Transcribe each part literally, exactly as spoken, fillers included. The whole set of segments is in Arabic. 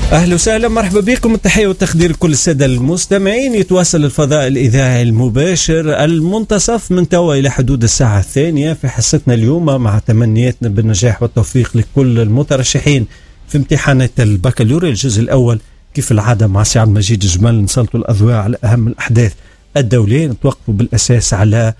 أهلا وسهلا، مرحبا بكم. التحية والتقدير لكل السادة المستمعين. يتواصل الفضاء الإذاعي المباشر المنتصف من توا إلى حدود الساعة الثانية في حصتنا اليوم، مع تمنياتنا بالنجاح والتوفيق لكل المترشحين في امتحانات البكالوريا الجزء الأول. كيف العادة مع سي عبد المجيد الجمال نسلطوا الأضواء على أهم الأحداث الدولية، نتوقفوا بالأساس على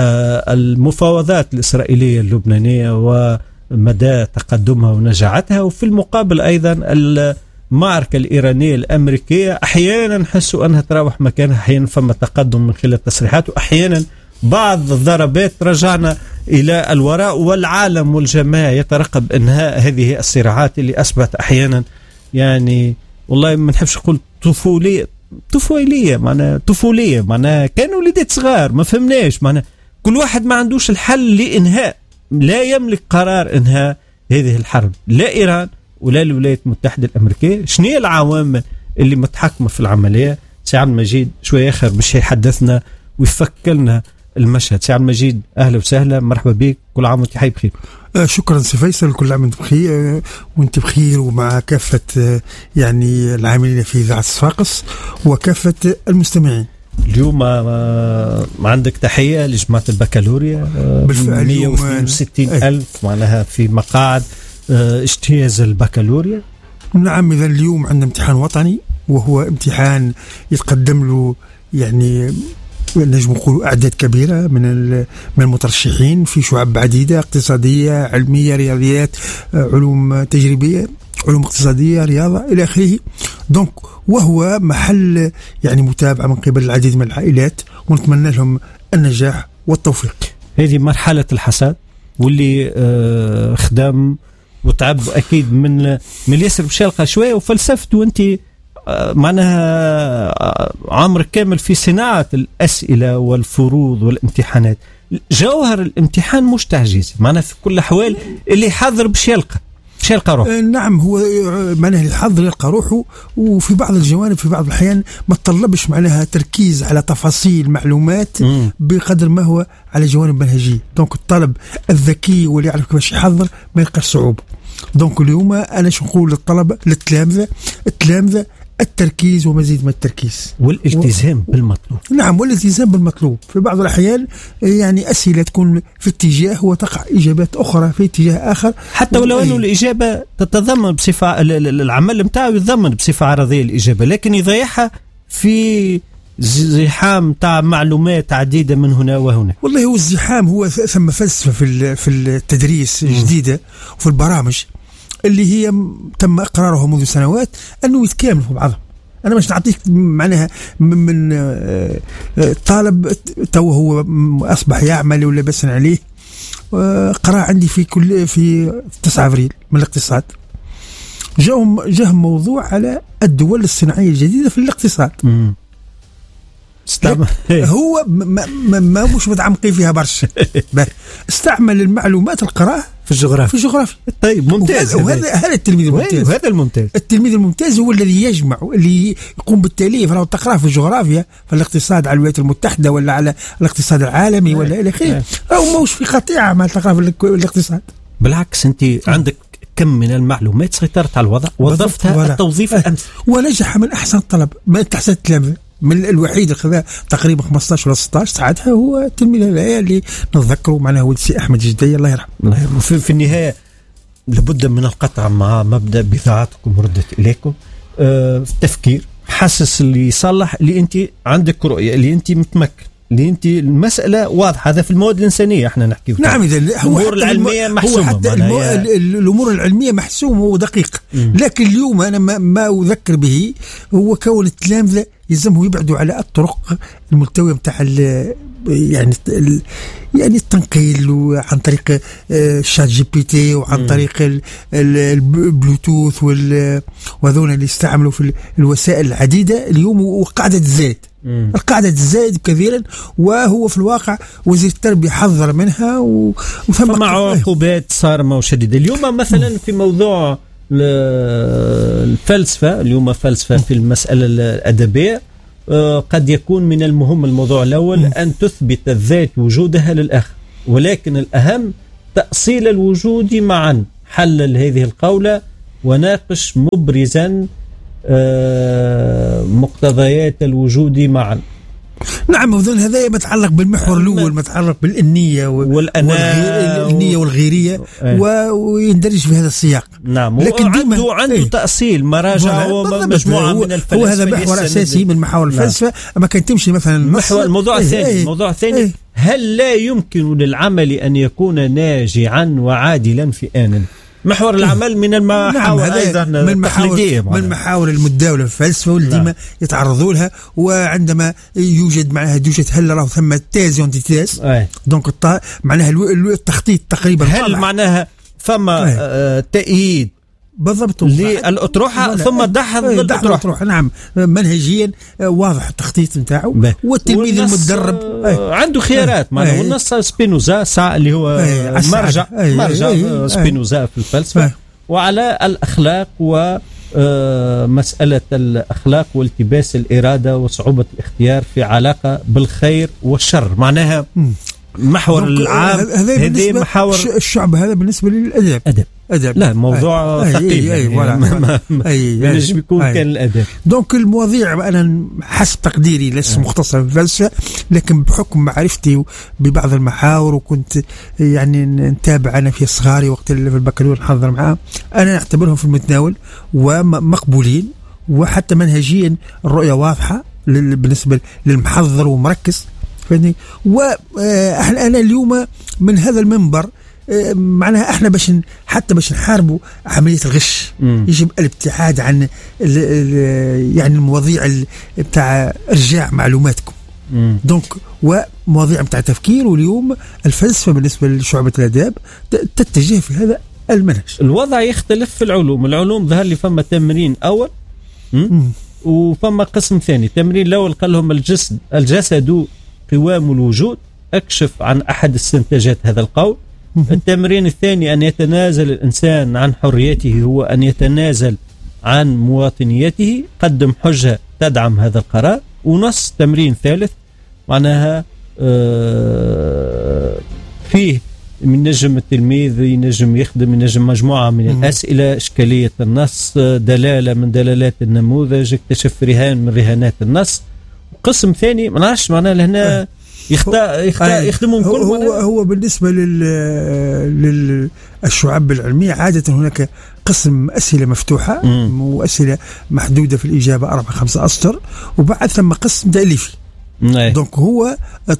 المفاوضات الإسرائيلية اللبنانية ومدى تقدمها ونجاعتها، وفي المقابل أيضا المعركة الإيرانية الأمريكية. أحيانا نحسوا أنها تراوح مكانها، أحيانا فما تقدم من خلال التصريحات، وأحيانا بعض الضربات رجعنا إلى الوراء، والعالم والجماعة يترقب إنهاء هذه الصراعات اللي أصبحت أحيانا يعني والله ما نحبش نقول طفولية طفولية معناها طفولية معناها كانوا وليدات صغار ما فهمناش، معناها كل واحد ما عندوش الحل لإنهاء، لا يملك قرار إنهاء هذه الحرب، لا إيران ولا الولايات المتحدة الأمريكية. شنو هي العوامل اللي متحكمة في العملية؟ سي عبد المجيد شوية آخر باش يحدثنا ويفكلنا المشهد. سي عبد المجيد أهلا وسهلا، مرحبا بك، كل عام وانت حي بخير. آه شكرا سي فيصل، كل عام وانت بخير آه وانت بخير، ومع كافة آه يعني العاملين في إذاعة صفاقس وكافة المستمعين. اليوم آه عندك تحية لجماعة البكالوريا آه بالفعل مئة واثنين وستين آه ألف معناها في مقاعد آه اجتياز البكالوريا. نعم، إذا اليوم عندنا امتحان وطني، وهو امتحان يتقدم له يعني نجم نقول أعداد كبيرة من من المترشحين في شعب عديدة، اقتصادية، علمية، رياضيات، علوم تجريبية، علوم اقتصادية، رياضة إلى آخره. دونك وهو محل يعني متابعة من قبل العديد من العائلات، ونتمنى لهم النجاح والتوفيق. هذه مرحلة الحساد، واللي آه خدم وتعب أكيد من من اليسر بشالقة شوية وفلسفته، وانت معناها عمرك كامل في صناعة الأسئلة والفروض والامتحانات. جوهر الامتحان مش تعجيزي، معناها في كل الأحوال اللي يحضر باش يلقى باش يلقى روحه. نعم، هو معناها الحظر يلقى روحه، وفي بعض الجوانب في بعض الأحيان ما تطلبش معناها تركيز على تفاصيل معلومات م. بقدر ما هو على جوانب منهجية. دونك الطالب الذكي واللي يعرف كيفاش يحضر ما يلقاش صعوبة. دونك اليوم أنا شو نقول للطلبة للتلامذة التلامذة التركيز ومزيد من التركيز والالتزام و... بالمطلوب. نعم، والالتزام بالمطلوب. في بعض الأحيان يعني أسئلة تكون في اتجاه وتقع إجابات أخرى في اتجاه آخر، حتى ولو أنه الإجابة تتضمن بصفة العمل متاعه يتضمن بصفة عرضية الإجابة، لكن يضيعها في زحام تاع معلومات عديدة من هنا وهنا. والله هو الزحام، هو ثم فلسفة في في التدريس جديدة وفي البرامج اللي هي تم إقرارها منذ سنوات أنه يتكاملوا في بعضهم. أنا مش نعطيك معناها من طالب تو هو أصبح يعمل ولا بس عليه قرأ عندي في كل في تسعة أبريل من الاقتصاد، جاهم جاه موضوع على الدول الصناعية الجديدة في الاقتصاد. م. هو ما, ما, ما مش متعمقين فيها برشا. استعمل المعلومات القراءة في الجغرافيا في الجغرافيا. طيب ممتاز. وهذا هذا التلميذ الممتاز. وهذا الممتاز التلميذ الممتاز هو الذي يجمع، اللي يقوم بالتأليف. لو تقرأ في الجغرافيا في الاقتصاد على الولايات المتحدة ولا على الاقتصاد العالمي ولا إلى آخره، أو موش في قطيعة ما تقرأ في الاقتصاد. بالعكس أنت عندك كم من المعلومات سيطرت على الوضع وضفتها التوظيف الأمثل، ونجح من أحسن الطلب، من أحسن التلامذة. من الوحيد خذا تقريبا خمسطاش ولا ستطاش ساعتها هو التلميذ الآية اللي نتذكره معناه هو السي أحمد جدي الله يرحمه. الله يرحمه. في, في النهاية لابد من القطع مع مبدأ بضاعتكم ردت إليكم آه في التفكير، حاسس اللي يصلح، اللي أنت عندك رؤية، اللي أنت متمكن، اللي أنت المسألة واضحة. هذا في المواد الإنسانية احنا نحكي. نعم، إذا الأمور العلمية محسومة، حتى المو... الأمور العلمية محسومة ودقيقة. لكن اليوم أنا ما, ما أذكر به هو كون التلامذة يلزمهم يبعدوا على الطرق الملتوية متاع يعني يعني التنقيل عن طريق الشات جي بي تي وعن طريق البلوتوث وهذول اللي يستعملوا في الوسائل العديدة اليوم، وقاعدة الزايد القاعدة الزايد كثيرا، وهو في الواقع وزير التربية حذر منها وفما عقوبات صارمة وشديدة. اليوم مثلا في موضوع الفلسفة، اليوم فلسفة في المسألة الأدبية قد يكون من المهم الموضوع الأول أن تثبت الذات وجودها للآخر، ولكن الأهم تأصيل الوجود معا. حلل هذه القولة وناقش مبرزا آه مقتضيات الوجود معا. نعم، وظن هذا متعلق بالمحور الأول، متعلق بالنية والأناة النية والغيرية اه. ويندرج في هذا السياق. نعم، لكن عنده عنده ايه. تأصيل مراجع ومجموعة من الفلاسفة. هو هذا محور أساسي من محاور الفلسفة. نعم. أما كان تمشي مثلا محور الموضوع ايه. الثاني ايه. الموضوع الثاني ايه. هل لا يمكن للعمل أن يكون ناجعا وعادلا في آن؟ محور العمل من المحاور نعم أيضا من محاور من المحاور المتداولة في الفلسفة واللي ديما يتعرضوا لها. وعندما يوجد معناها دوشة هل راه ثم تاز وانتيتاز دونك معناها التخطيط تقريبا. هل معناها فما آه تأييد بالضبط للأطروحة ثم دحض الأطروحة. نعم، منهجيا واضح التخطيط نتاعو، والتلميذ المدرب آه عنده خيارات معنا. والنص سبينوزا ساعة اللي هو أي مرجع أي مرجع أي سبينوزا في الفلسفة أي وعلى الأخلاق ومسألة الأخلاق والتباس الإرادة وصعوبة الاختيار في علاقة بالخير والشر. معناها محور العام هذه محاور الشعب. هذا بالنسبة للأدب أدب أدب. لا موضوع أي ثقيل أي يعني ينجم يكون كان الأدب. دونك المواضيع أنا حسب تقديري ليس مختصة في الفلسفة، لكن بحكم معرفتي ببعض المحاور وكنت يعني نتابع أنا في صغاري وقت اللي في البكالوريوس نحضر معاه، أنا أعتبرهم في المتناول ومقبولين، وحتى منهجيا الرؤية واضحة بالنسبة للمحضر ومركز. واحنا انا اليوم من هذا المنبر معناها احنا باش حتى باش نحاربوا عمليه الغش م. يجب الابتعاد عن ال ال يعني المواضيع بتاع ارجاع معلوماتكم. م. دونك ومواضيع بتاع تفكير. واليوم الفلسفه بالنسبه لشعبه الاداب تتجه في هذا المنهج. الوضع يختلف في العلوم. العلوم ظهر لي فما تمرين اول م. وفما قسم ثاني. التمرين الاول قال لهم الجسد الجسد قوام الوجود، اكشف عن احد استنتاجات هذا القول. التمرين الثاني أن يتنازل الإنسان عن حريته، هو أن يتنازل عن مواطنيته، قدم حجة تدعم هذا القرار. ونص تمرين ثالث معناها فيه من نجم التلميذ ينجم يخدم ينجم مجموعة من الأسئلة، إشكالية النص، دلالة من دلالات النموذج، اكتشف رهان من رهانات النص. قسم ثاني ما نعرفش معناها لهنا يختا يختا يخدمون كل هو هو بالنسبة لل للشعب العلمية عادة هناك قسم أسئلة مفتوحة مم. وأسئلة محدودة في الإجابة أربعة خمسة أسطر، وبعد ثم قسم تأليفي. دونك هو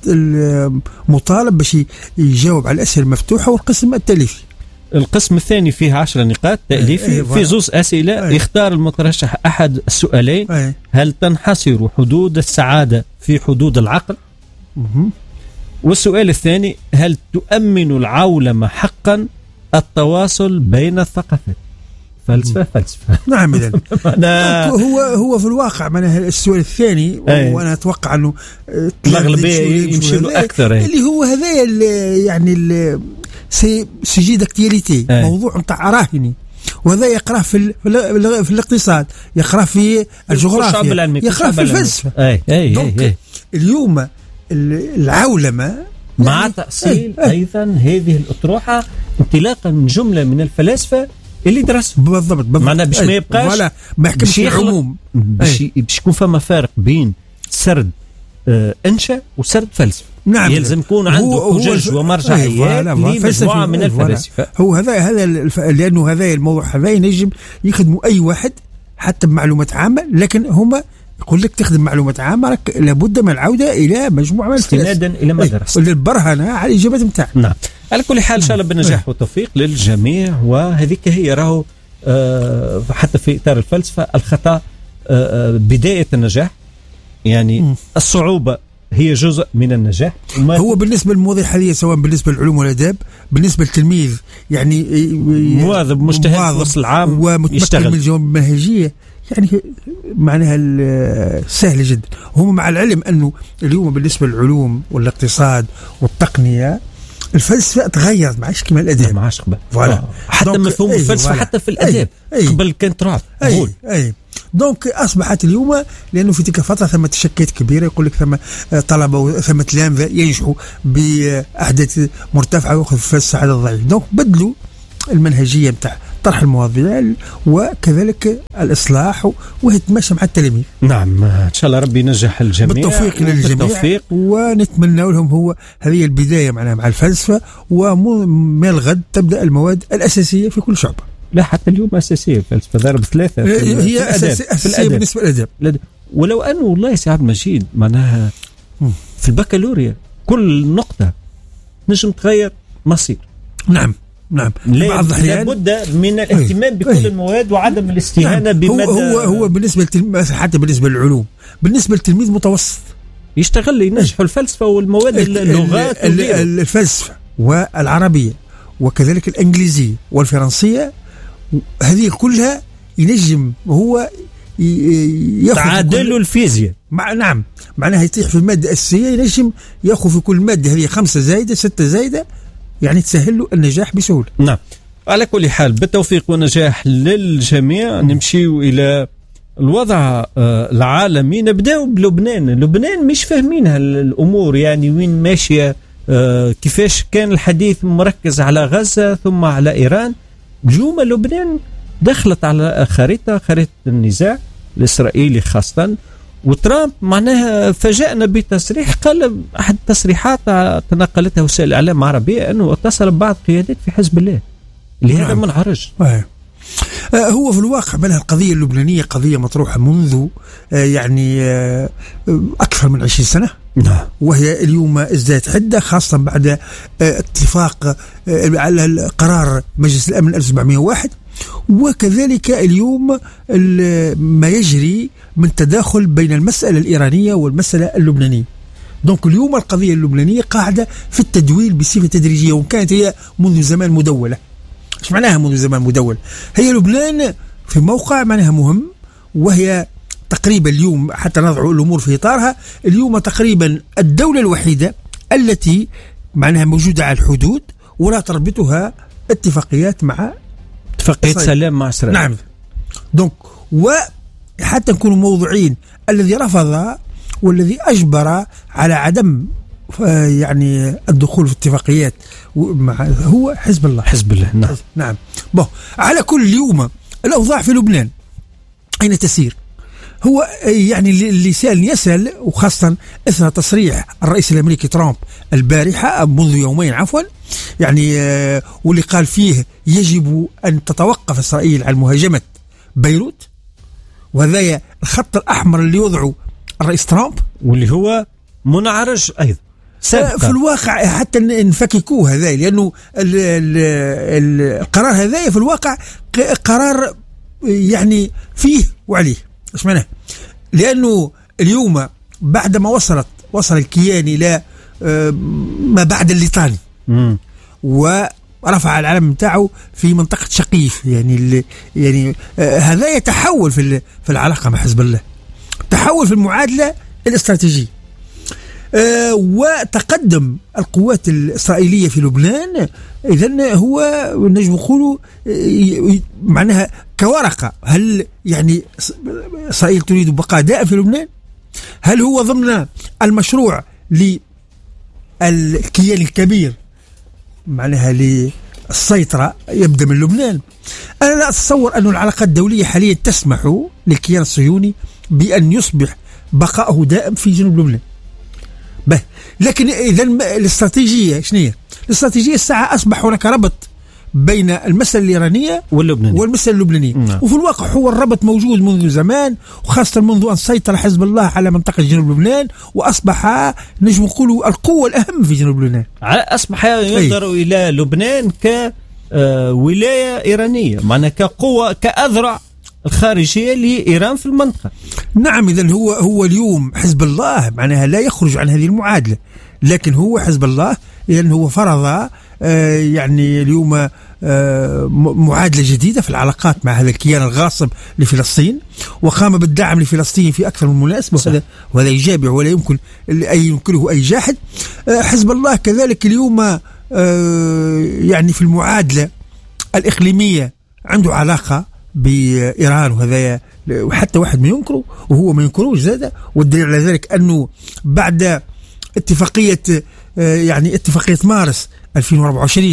مطالب باش يجاوب على الأسئلة المفتوحة والقسم التأليفي. القسم الثاني فيه عشر نقاط تأليفي. ايه في زوز أسئلة. ايه يختار المترشح أحد السؤالين. ايه هل تنحصر حدود السعادة في حدود العقل؟ مم. والسؤال الثاني هل تؤمن العولمة حقا التواصل بين الثقافات؟ فلسفة فلسفة. نعم. إذن هو هو في الواقع معناها السؤال الثاني أيه. وأنا أتوقع أنه الأغلبية يمشي له أكثر أيه. اللي هو هذا يعني سي سجي داكتياليتي أيه. موضوع نتاع راهني، وهذا يقرأ في في الاقتصاد، يقرأ في الجغرافيا، يقرأ في الفلسفة. أي أي أي. اليوم العولمة مع يعني تأصيل أيه. أيضا هذه الأطروحة انطلاقا من جملة من الفلاسفة اللي درسوا بالضبط بالضبط. معنا باش ما يبقاش ولا ما يحكمش العموم، باش باش يكون فما فارق بين سرد آه انشا وسرد فلسفه. نعم. يلزم يكون عنده حجج ومرجعيات لمجموعه من الفلاسفه. هو هذا هذا لانه هذا الموضوع هذا ينجم يخدموا اي واحد حتى بمعلومات عامه، لكن هما يقول لك تخدم معلومات عامه لابد من العوده الى مجموعه من استنادا الى ما درست للبرهنه على الاجابات نتاعك. نعم. على كل حال ان شاء الله بالنجاح والتوفيق للجميع. وهذيك هي راهو آه حتى في اطار الفلسفه الخطا آه بدايه النجاح، يعني م. الصعوبه هي جزء من النجاح. هو بالنسبه للمواضيع الحاليه سواء بالنسبه للعلوم والاداب، بالنسبه للتلميذ يعني مواظب مجتهد في وسط العام ومتمكن من الجوانب المنهجيه، يعني معناها سهل جدا. هم مع العلم أنه اليوم بالنسبة للعلوم والاقتصاد والتقنية الفلسفة تغيرت، ما عادش كما الأدب. ما عادش قبل. فوالا. حتى مفهوم الفلسفة حتى في الأدب قبل كانت رعب. أي أي. دونك أصبحت اليوم لأنه في تلك الفترة ثم تشكيت كبيرة، يقول لك ثم طلبة وثم تلامذة ينجحوا بأحداث مرتفعة ويأخذ في الفلسفة على الضعيف. دونك بدلوا المنهجية بتاع طرح المواضيع وكذلك الإصلاح وتماشى مع التلاميذ. نعم إن شاء الله ربي ينجح الجميع بالتوفيق للجميع بالتوفيق. ونتمنى لهم هو هذه البداية معنا مع الفلسفة، ومن الغد تبدأ المواد الأساسية في كل شعبة. لا حتى اليوم أساسية الفلسفة ضرب ثلاثة هي أساسية, أساسية بالنسبة للأدب. ولو أنه والله سي عبد المجيد معناها في البكالوريا كل نقطة نجم تغير مصير. نعم نعم لابد من الاهتمام بكل أيه. المواد وعدم الاستهانة نعم. بمدى هو هو, هو بالنسبة للتلميذ حتى بالنسبة للعلوم، بالنسبة للتلميذ متوسط يشتغل ينجح الفلسفة والمواد اللغات الفلسفة والعربية وكذلك الإنجليزية والفرنسية، هذه كلها ينجم هو تعادل الفيزياء مع نعم معناها يطيح في المادة الأساسية، ينجم يأخذ في كل مادة هذه خمسة زايدة ستة زايدة، يعني تسهل له النجاح بسهولة. نعم على كل حال بالتوفيق والنجاح للجميع. نمشيو إلى الوضع العالمي، نبدأ بلبنان. لبنان مش فاهمين هالأمور يعني وين ماشية، كيفاش كان الحديث مركز على غزة ثم على إيران، اليوم لبنان دخلت على خريطة خريطة النزاع الإسرائيلي خاصة، وترامب معناها فاجأنا بتصريح قال أحد التصريحات تنقلتها وسائل الإعلام العربية أنه اتصل ببعض قيادات في حزب الله لهذا نعم. منعرج. آه. هو في الواقع بلها القضية اللبنانية قضية مطروحة منذ آه يعني آه أكثر من عشرين سنة نعم. وهي اليوم ازدادت حدة خاصة بعد آه اتفاق آه على قرار مجلس الأمن ألف وسبعمائة وواحد، وكذلك اليوم ما يجري من تداخل بين المسألة الإيرانية والمسألة اللبنانية. دونك اليوم القضية اللبنانية قاعدة في التدويل بصفة تدريجية، وكانت هي منذ زمان مدولة. ايش معناها منذ زمان مدول؟ هي لبنان في موقع معناها مهم، وهي تقريبا اليوم حتى نضع الأمور في إطارها، اليوم تقريبا الدولة الوحيدة التي معناها موجودة على الحدود ولا تربطها اتفاقيات مع اتفاقية سلام مع إسرائيل. نعم. دونك وحتى نكون موضوعين، الذي رفض والذي أجبر على عدم يعني الدخول في اتفاقيات هو حزب الله. حزب الله نعم. نعم. بو على كل اليوم الأوضاع في لبنان أين تسير؟ هو يعني اللي سأل يسأل، وخاصة إثر تصريح الرئيس الأمريكي ترامب البارحة منذ يومين عفوا، يعني واللي قال فيه يجب أن تتوقف إسرائيل عن مهاجمة بيروت، وهذا الخط الأحمر اللي وضعه الرئيس ترامب واللي هو منعرج أيضا سابقا. في الواقع حتى نفككوه هذا، لأنه ال ال ال القرار هذا في الواقع قرار يعني فيه وعليه. ايش معناه؟ لأنه اليوم بعد ما وصلت وصل الكيان إلى ما بعد الليطاني ورفع العلم بتاعه في منطقة شقيف، يعني يعني هذا يتحول في في العلاقة مع حزب الله، تحول في المعادلة الاستراتيجية. أه وتقدم القوات الإسرائيلية في لبنان إذن هو نجم نقولوا معناها كورقة. هل يعني إسرائيل تريد بقاء دائم في لبنان؟ هل هو ضمن المشروع للكيان الكبير معناها للسيطرة يبدأ من لبنان؟ أنا لا أتصور أن العلاقات الدولية حاليا تسمح للكيان الصهيوني بأن يصبح بقاؤه دائم في جنوب لبنان. به لكن إذا الاستراتيجية شنو هي؟ الاستراتيجية الساعة أصبح هناك ربط بين المسألة الإيرانية واللبنانية والمسألة اللبنانية نعم. وفي الواقع هو الربط موجود منذ زمان، وخاصة منذ أن سيطر حزب الله على منطقة جنوب لبنان وأصبح نجم نقولوا القوة الأهم في جنوب لبنان. أصبح ينظر أي. إلى لبنان كولاية إيرانية، معنى كقوة كأذرع الخارجية لإيران في المنطقة. نعم. إذن هو هو اليوم حزب الله معناها لا يخرج عن هذه المعادلة، لكن هو حزب الله لأنه هو فرض آه يعني اليوم آه معادلة جديدة في العلاقات مع هذا الكيان الغاصب لفلسطين، وقام بالدعم لفلسطين في أكثر من مناسبة، وهذا وهذا إيجابي ولا يمكن أي ينكره أي جاحد. آه حزب الله كذلك اليوم آه يعني في المعادلة الإقليمية عنده علاقة بإيران، وهذا وحتى واحد ما ينكره وهو ما ينكروش زاده. والدليل على ذلك أنه بعد اتفاقية يعني اتفاقية مارس ألفين وأربعة وعشرين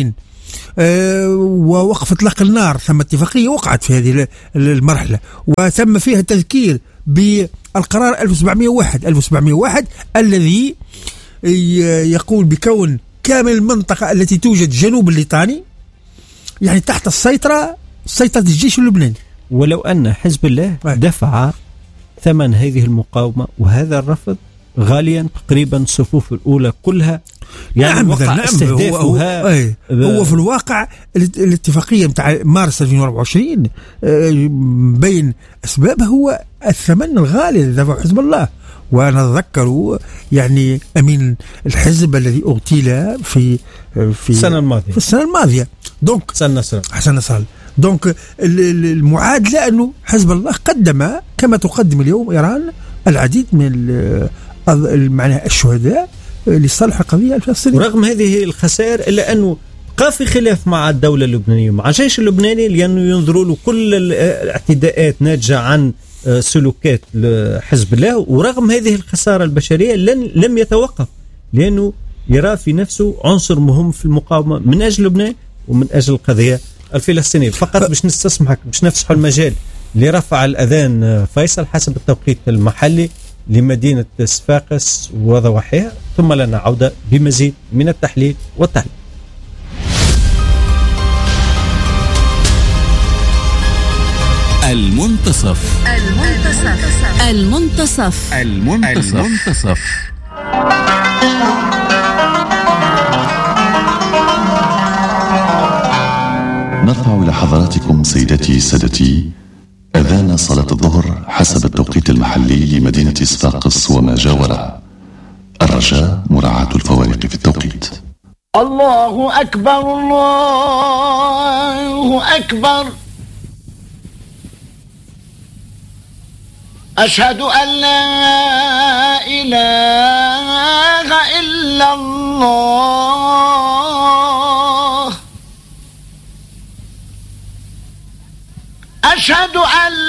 آه ووقف إطلاق النار، ثم اتفاقية وقعت في هذه المرحلة، وتم فيها تذكير بالقرار ألف وسبعمائة وواحد ألف وسبعمائة وواحد الذي يقول بكون كامل المنطقة التي توجد جنوب الليطاني يعني تحت السيطرة سيطرة الجيش اللبناني. ولو أن حزب الله دفع ثمن هذه المقاومة وهذا الرفض غاليا، تقريبا الصفوف الأولى كلها يعني نعم وقع نعم استهدافها. هو, هو, هو في الواقع الاتفاقية متاع مارس ألفين وأربعة وعشرين بين أسبابها هو الثمن الغالي الذي دفعه حزب الله. وأنا أتذكر يعني أمين الحزب الذي اغتيل في في السنة الماضية في السنة الماضية دونك حسن نصر حسن نصر دونك المعادلة أنه حزب الله قدم كما تقدم اليوم إيران العديد من معناها الشهداء لصالح القضية الفلسطينية. ورغم هذه الخسائر إلا أنه بقى في خلاف مع الدولة اللبنانية مع الجيش اللبناني، لأنه ينظروا له كل الاعتداءات ناتجة عن سلوكات حزب الله. ورغم هذه الخسارة البشرية لن لم يتوقف، لأنه يرى في نفسه عنصر مهم في المقاومة من أجل لبنان ومن أجل القضية الفلسطينية. فقط باش نستسمحك باش نفسحوا المجال لرفع الأذان فيصل حسب التوقيت المحلي لمدينة صفاقس وضواحيها، ثم لنا عودة بمزيد من التحليل والتعليق. المنتصف المنتصف المنتصف المنتصف نرفع إلى حضراتكم سيدتي سادتي أذان صلاة الظهر حسب التوقيت المحلي لمدينة صفاقس وما جاورها. الرجاء مراعاة الفوارق في التوقيت. الله أكبر الله أكبر، أشهد أن لا إله إلا الله، أشهد أن